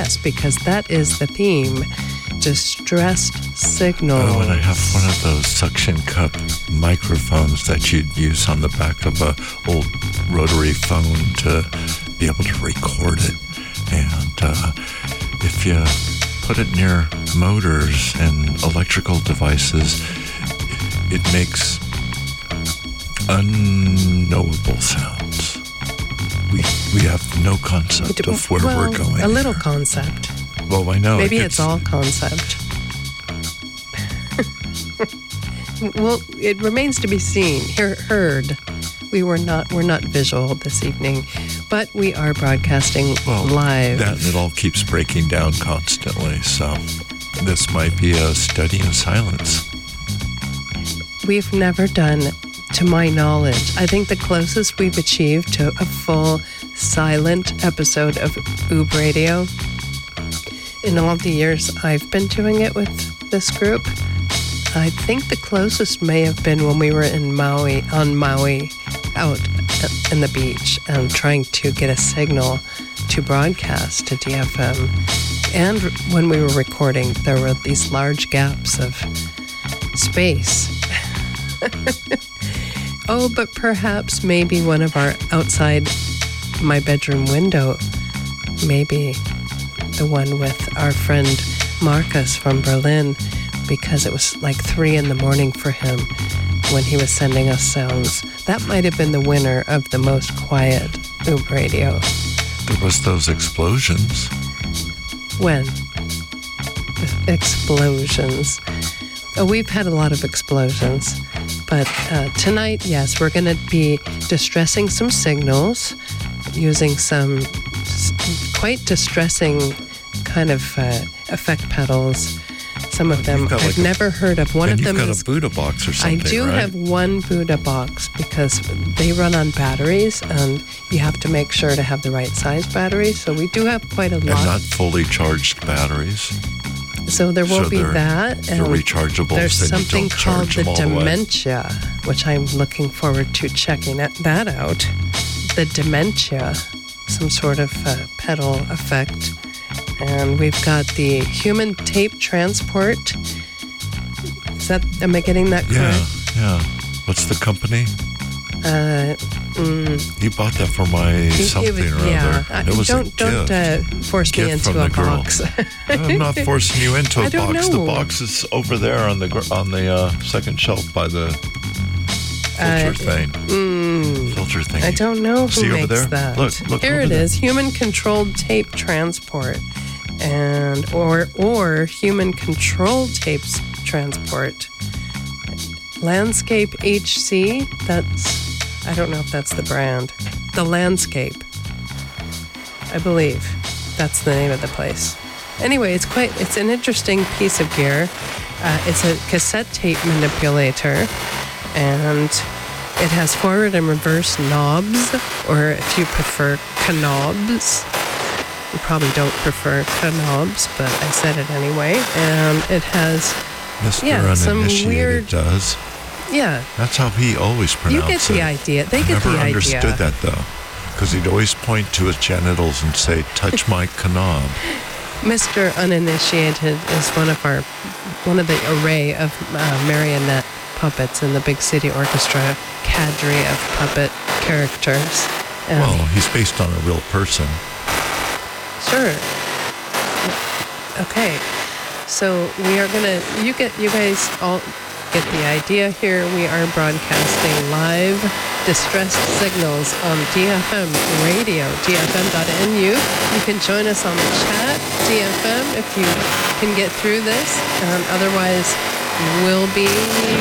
distress, because that is the theme. Distressed signals. Oh, and I have one of those suction cup microphones that you'd use on the back of a old rotary phone to be able to record it. And if you put it near motors and electrical devices, it makes unknowable sounds. We have no concept of where we're going. A little concept. Well, I know. Maybe it's all concept. Well, it remains to be seen. Heard. We're not visual this evening, but we are broadcasting live. That and it all keeps breaking down constantly. So this might be a study in silence. We've never done, to my knowledge, I think the closest we've achieved to a full silent episode of Oob Radio in all the years I've been doing it with this group. I think the closest may have been when we were in Maui, out in the beach, and trying to get a signal to broadcast to DFM. And when we were recording, there were these large gaps of space. Oh, but perhaps maybe one of our outside my bedroom window, maybe the one with our friend Marcus from Berlin, because it was like 3 a.m. for him when he was sending us sounds. That might have been the winner of the most quiet Oob Radio. There was those explosions. When? Explosions. Oh, we've had a lot of explosions. But tonight, yes, we're going to be distressing some signals using some quite distressing kind of effect pedals. Some of them I've never heard of. One of them is... You've got a Buddha box or something, I do have one Buddha box because they run on batteries, and you have to make sure to have the right size batteries. So we do have quite a lot. And not fully charged batteries. So there will be that. They're rechargeable. There's so something called the Dementia, which I'm looking forward to checking that out. The Dementia, some sort of pedal effect. And we've got the Human Tape Transport. Am I getting that correct? Yeah. What's the company? You bought that for my something or other. It was don't force me into a box. I'm not forcing you into a box. Know. The box is over there on the second shelf by the filter thing. Filter thing. I don't know who makes over there? that. Look here it is. Human Controlled Tape Transport, and or Human Controlled Tapes Transport. Landscape HC. I don't know if that's the brand. The Landscape, I believe. That's the name of the place. Anyway, it's an interesting piece of gear. It's a cassette tape manipulator, and it has forward and reverse knobs, or if you prefer knobs. You probably don't prefer knobs, but I said it anyway. And it has some weird... does. Yeah. That's how he always pronounced it. You get the idea. They get the idea. I never understood that, though, because he'd always point to his genitals and say, touch my knob. Mr. Uninitiated is one of the array of marionette puppets in the Big City Orchestra cadre of puppet characters. Well, he's based on a real person. Sure. Okay. So we are going to... You guys all... get the idea here. We are broadcasting live distressed signals on DFM radio, dfm.nu. You can join us on the chat, DFM, if you can get through this. Otherwise, we'll be